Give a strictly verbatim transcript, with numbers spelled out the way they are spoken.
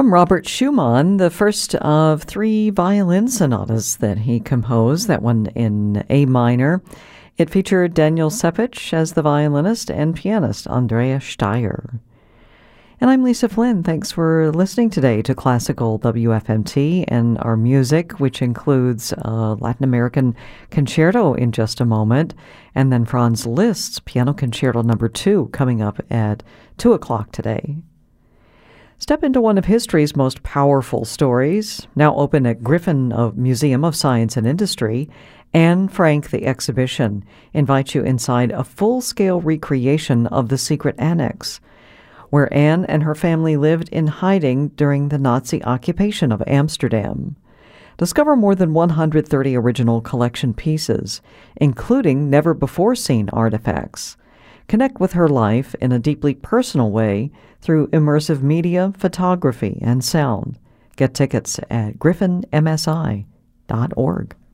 From Robert Schumann, the first of three violin sonatas that he composed, that one in A minor. It featured Daniel Sepich as the violinist and pianist Andrea Steyer. And I'm Lisa Flynn. Thanks for listening today to Classical W F M T and our music, which includes a Latin American concerto in just a moment, and then Franz Liszt's Piano Concerto Number Two coming up at two o'clock today. Step into one of history's most powerful stories, now open at Griffin Museum of Science and Industry. Anne Frank, the exhibition, invites you inside a full-scale recreation of the secret annex, where Anne and her family lived in hiding during the Nazi occupation of Amsterdam. Discover more than one hundred thirty original collection pieces, including never-before-seen artifacts. Connect with her life in a deeply personal way through immersive media, photography, and sound. Get tickets at griffin m s i dot org.